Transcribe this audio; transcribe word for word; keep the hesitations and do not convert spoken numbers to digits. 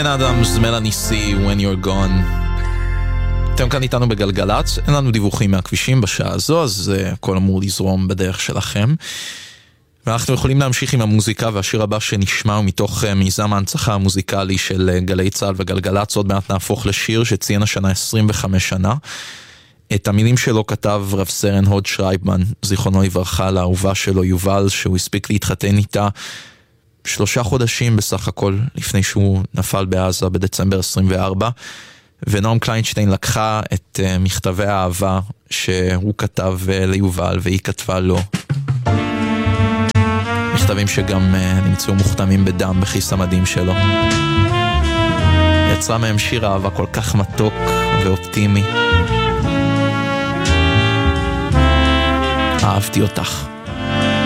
בריין אדמס, מלאני סי, When You're Gone. אתם כאן איתנו בגלגלץ, אין לנו דיווחים מהכבישים בשעה הזו, אז uh, הכל אמור לזרום בדרך שלכם. ואנחנו יכולים להמשיך עם המוזיקה, והשיר הבא שנשמע הוא מתוך uh, מיזם ההנצחה המוזיקלי של uh, גלי צהל וגלגלץ. עוד מעט נהפוך לשיר שציין השנה עשרים וחמש שנה. את המילים שלו כתב רב סרן הוד שרייבמן, זיכרונו לברכה, לאהובה שלו יובל, שהוא הספיק להתחתן איתה שלושה חודשים בסך הכל לפני שהוא נפל בעזה בדצמבר עשרים וארבע. ונועם קליינשטיין לקחה את uh, מכתבי האהבה שהוא כתב uh, ליובל והיא כתבה לו. מכתבים שגם uh, נמצאו מוכתמים בדם בכיס המדים שלו. יצרה מהם שיר אהבה כל כך מתוק ואופטימי. אהבתי אותך.